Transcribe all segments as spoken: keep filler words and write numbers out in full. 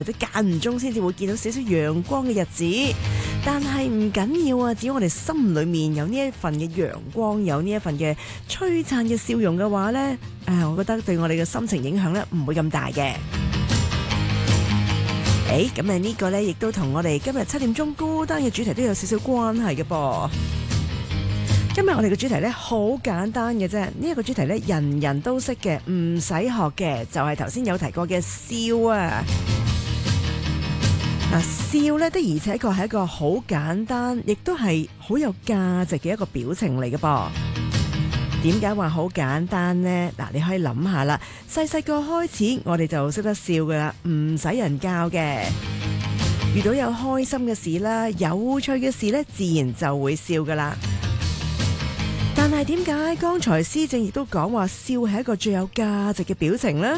或者間唔中先至會見到少少陽光嘅日子。但係唔緊要啊，只要我哋心裏面有呢一份嘅陽光，有呢一份嘅璀璨嘅笑容嘅話呢，誒，我覺得對我哋嘅心情影響呢唔會咁大嘅。誒，咁啊呢個呢亦都同我哋今日七點鐘歌單嘅主題都有少少關係嘅噃。今日我哋嘅主題呢好簡單嘅啫，呢一個主題呢人人都識嘅，唔使學嘅，就係頭先有提過嘅笑啊。嗱，笑咧的而且確係一個好簡單，亦都係好有價值嘅一個表情嚟嘅噃。點解話好簡單呢？嗱，你可以諗下啦。細細個開始，我哋就識得笑噶啦，唔使人教嘅。遇到有開心嘅事啦，有趣嘅事咧，自然就會笑噶啦。但係點解剛才施正亦都講話笑係一個最有價值嘅表情呢？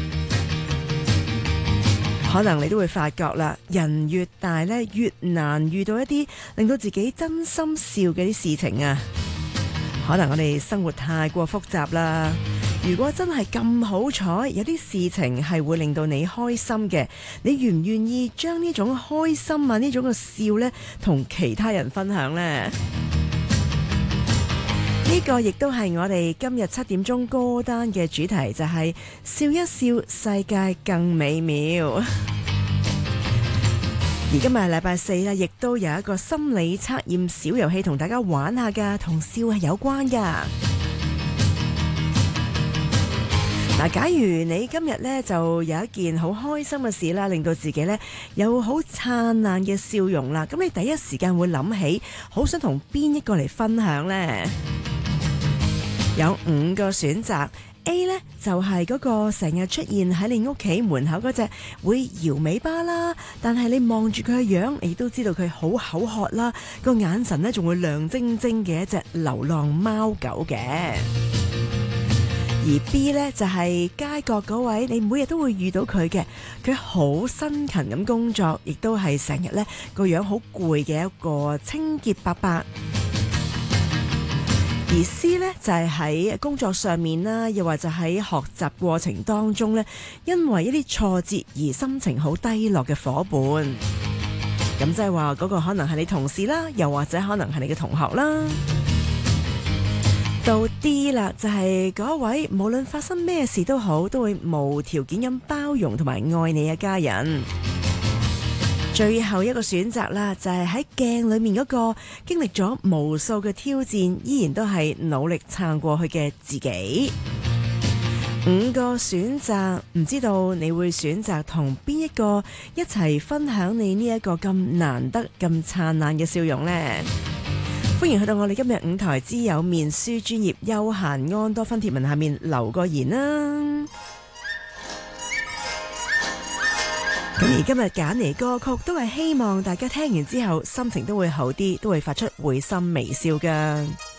可能你都會發覺啦，人越大咧，越難遇到一啲令到自己真心笑嘅啲事情啊。可能我哋生活太過複雜啦。如果真係咁好彩，有啲事情係會令到你開心嘅，你願唔願意將呢種開心啊，呢種嘅笑呢，同其他人分享呢？呢個亦都係我哋今日七點鐘歌單嘅主題，就係笑一笑，世界更美妙。而今日係禮拜四啦，亦都有一個心理測驗小遊戲同大家玩下噶，同笑係有關噶。嗱，假如你今日呢就有一件好開心嘅事啦，令到自己呢有好燦爛嘅笑容啦，咁你第一時間會諗起，好想同邊一個嚟分享呢？有五個選擇。A 呢就係嗰個成日出現喺你屋企門口嗰隻會搖尾巴啦，但係你望住佢嘅樣，你都知道佢好口渴啦，個眼神呢仲會亮晶晶嘅一隻流浪貓狗嘅。而 B 呢就係街角嗰位，你每日都會遇到佢嘅，佢好辛勤咁工作，亦都係成日呢個樣好攰嘅一個清潔伯伯。而 C 呢就係喺工作上面啦，又或者喺學習過程當中呢，因為一啲挫折而心情好低落嘅夥伴。咁即係話嗰個可能係你同事啦，又或者可能係你嘅同學啦。到 D 啦，就係嗰位無論發生咩事都好，都會無條件咁包容同埋愛你嘅家人。最後一個選擇啦，就係喺鏡裏面嗰個經歷咗無數嘅挑戰，依然都係努力撐過去嘅自己。五個選擇，唔知道你會選擇同邊一個一齊分享你呢一個咁難得咁燦爛嘅笑容呢？歡迎去到我哋今日五台之友面書專頁休閒安多芬貼文下面留個言啦。咁而今日揀嚟歌曲都係希望大家聽完之後心情都會好啲，都會發出會心微笑㗎。